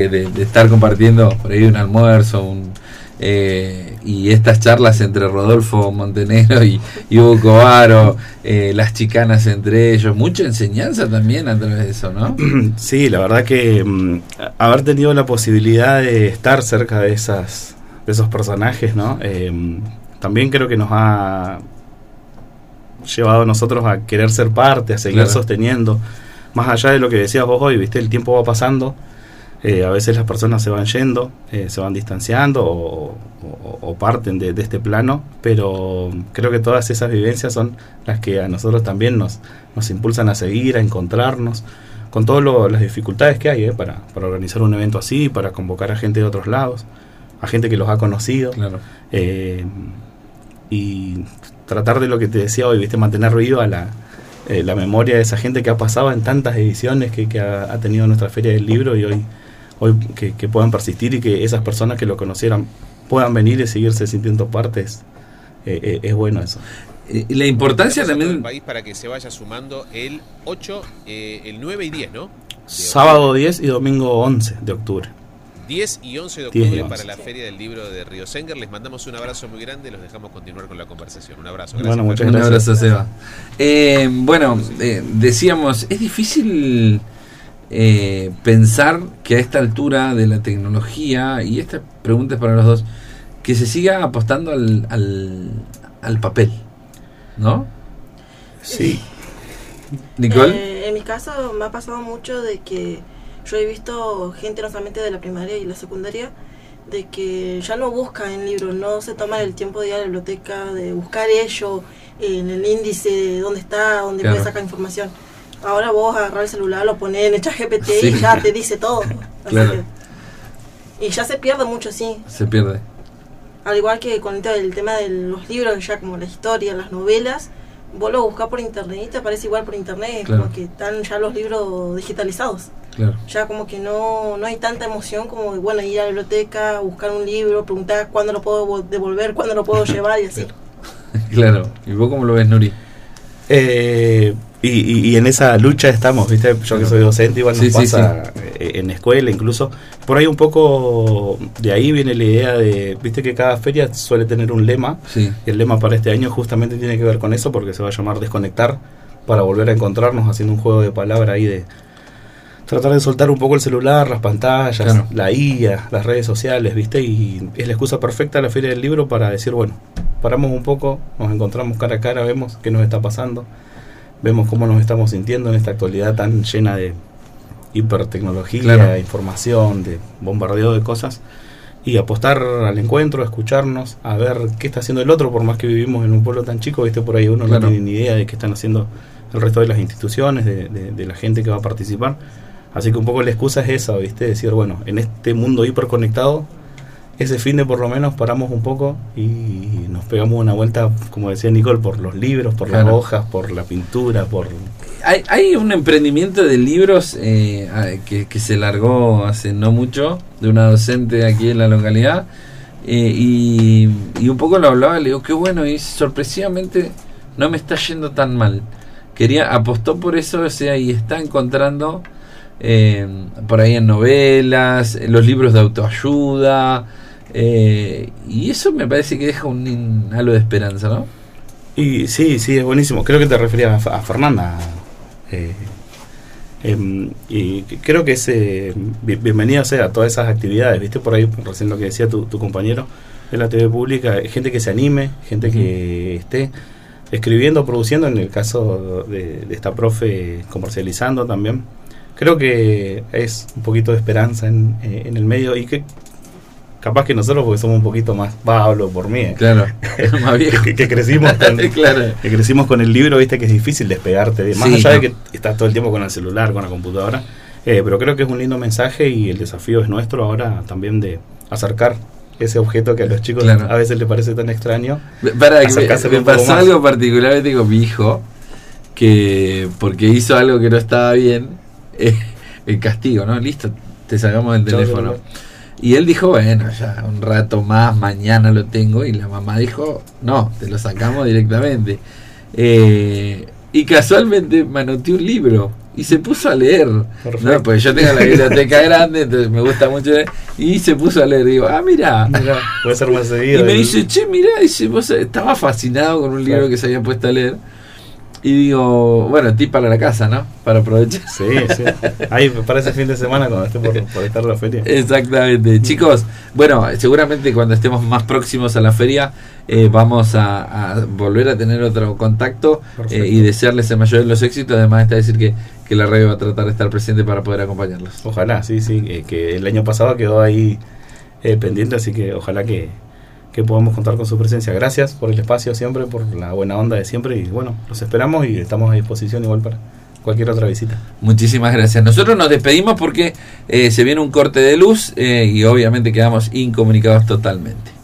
de estar compartiendo por ahí un almuerzo, y estas charlas entre Rodolfo Montenegro y Hugo Covaro, las chicanas entre ellos, mucha enseñanza también a través de eso, ¿no? Sí, la verdad que haber tenido la posibilidad de estar cerca de esos personajes, ¿no? También creo que nos ha llevado a nosotros a querer ser parte, a seguir sosteniendo, más allá de lo que decías vos hoy, ¿viste? El tiempo va pasando. A veces las personas se van yendo, se van distanciando o parten de este plano, pero creo que todas esas vivencias son las que a nosotros también nos impulsan a seguir, a encontrarnos, con todas las dificultades que hay para organizar un evento así, para convocar a gente de otros lados, a gente que los ha conocido, claro. Y tratar de lo que te decía hoy, ¿viste? Mantener viva la memoria de esa gente que ha pasado en tantas ediciones que ha tenido nuestra Feria del Libro, y hoy que puedan persistir, y que esas personas que lo conocieran puedan venir y seguirse sintiendo partes. Es bueno eso. La importancia también del país para que se vaya sumando el 8, el 9 y 10, ¿no? Sábado 10 y domingo 11 de octubre. 10 y 11 de octubre para la Feria del Libro de Río Sénger. Les mandamos un abrazo muy grande y los dejamos continuar con la conversación. Un abrazo. Gracias. Bueno, muchas gracias. Un abrazo, Seba. Decíamos, es difícil pensar que a esta altura de la tecnología, y esta pregunta es para los dos, que se siga apostando al papel, ¿no? Sí. ¿Nicole? En mi caso me ha pasado mucho de que yo he visto gente, no solamente de la primaria y la secundaria, de que ya no busca en libros, no se toma el tiempo de ir a la biblioteca, de buscar ello en el índice de dónde está, dónde puede sacar información. Ahora vos agarrás el celular, lo ponés en el ChatGPT y ya te dice todo. Claro. Y ya se pierde mucho, sí. Se pierde. Al igual que con el tema de los libros, ya como la historia, las novelas, vos lo buscás por internet y te aparece igual por internet, claro. Como que están ya los libros digitalizados. Claro. Ya como que no hay tanta emoción como de, bueno, ir a la biblioteca, buscar un libro, preguntar cuándo lo puedo devolver, cuándo lo puedo llevar y así. Claro. ¿Y vos cómo lo ves, Nuri? Y en esa lucha estamos, ¿viste? Yo que soy docente, igual nos pasa en escuela, incluso. Por ahí un poco de ahí viene la idea de, ¿viste? Que cada feria suele tener un lema. Sí. Y el lema para este año justamente tiene que ver con eso, porque se va a llamar Desconectar, para volver a encontrarnos, haciendo un juego de palabras ahí de tratar de soltar un poco el celular, las pantallas, claro. La IA, las redes sociales, ¿viste? Y es la excusa perfecta la Feria del Libro para decir, bueno, paramos un poco, nos encontramos cara a cara, vemos qué nos está pasando, vemos cómo nos estamos sintiendo en esta actualidad tan llena de hipertecnología, claro. Información, de bombardeo de cosas, y apostar al encuentro, a escucharnos, a ver qué está haciendo el otro, por más que vivimos en un pueblo tan chico, ¿viste? Por ahí uno claro. No tiene ni idea de qué están haciendo el resto de las instituciones, de la gente que va a participar. Así que un poco la excusa es esa, ¿viste? Decir, bueno, en este mundo hiperconectado, ese fin de por lo menos paramos un poco y nos pegamos una vuelta, como decía Nicole, por los libros, por claro. Las hojas, por la pintura, por... Hay un emprendimiento de libros que se largó hace no mucho, de una docente aquí en la localidad, y un poco lo hablaba, le digo, qué bueno, y sorpresivamente no me está yendo tan mal. Apostó por eso, o sea, y está encontrando... por ahí en novelas, en los libros de autoayuda, y eso me parece que deja un halo de esperanza, ¿no? Y sí, es buenísimo. Creo que te referías a Fernanda, y creo que es bienvenido sea a todas esas actividades, ¿viste? Por ahí recién lo que decía tu compañero de la TV pública, gente que se anime, gente que esté escribiendo, produciendo, en el caso de esta profe comercializando también. Creo que es un poquito de esperanza en el medio, y que capaz que nosotros, porque somos un poquito más, hablo por mí, claro, más viejo. que crecimos con, claro. Que crecimos con el libro, viste que es difícil despegarte, más allá de que estás todo el tiempo con el celular, con la computadora, pero creo que es un lindo mensaje, y el desafío es nuestro ahora también de acercar ese objeto que a los chicos claro. A veces les parece tan extraño. Para que me pasó algo particularmente con mi hijo, que porque hizo algo que no estaba bien, el castigo, ¿no? Listo, te sacamos el teléfono. Y él dijo, bueno, ya un rato más, mañana lo tengo. Y la mamá dijo, no, te lo sacamos directamente. Y casualmente me anoté un libro y se puso a leer. Perfecto. No, pues yo tengo la biblioteca grande, entonces me gusta mucho leer, y se puso a leer. Digo, mira, puede ser más seguido. y me dice, che, mirá, dice, vos estaba fascinado con un libro que se había puesto a leer. Y digo, bueno, tip para la casa, ¿no? Para aprovechar. Sí. Ahí para ese fin de semana cuando esté por estar la feria. Exactamente. Chicos, bueno, seguramente cuando estemos más próximos a la feria vamos a volver a tener otro contacto y desearles el mayor de los éxitos. Además está decir que la radio va a tratar de estar presente para poder acompañarlos. Ojalá, sí, que el año pasado quedó ahí pendiente, así que ojalá que podamos contar con su presencia. Gracias por el espacio siempre, por la buena onda de siempre, y bueno, los esperamos y estamos a disposición igual para cualquier otra visita. Muchísimas gracias. Nosotros nos despedimos porque se viene un corte de luz y obviamente quedamos incomunicados totalmente.